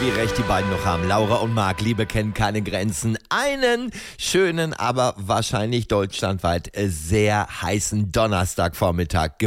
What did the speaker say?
Wie recht die beiden noch haben. Laura und Marc, Liebe kennt keine Grenzen. Einen schönen, aber wahrscheinlich deutschlandweit sehr heißen Donnerstagvormittag